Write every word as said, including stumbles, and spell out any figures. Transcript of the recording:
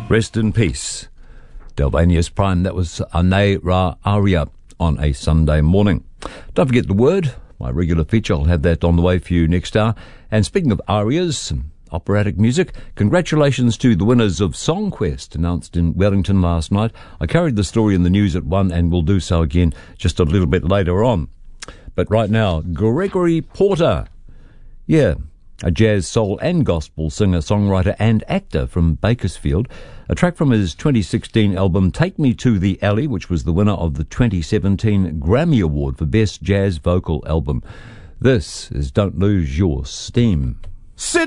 Rest in peace. Delvanius Prime, that was Ane Ra Aria on a Sunday morning. Don't forget the word, my regular feature. I'll have that on the way for you next hour. And speaking of arias and operatic music, congratulations to the winners of Songquest, announced in Wellington last night. I carried the story in the news at one and will do so again just a little bit later on. But right now, Gregory Porter. Yeah, a jazz, soul and gospel singer, songwriter and actor from Bakersfield. A track from his twenty sixteen album Take Me to the Alley, which was the winner of the twenty seventeen Grammy Award for Best Jazz Vocal Album. This is Don't Lose Your Steam. Sit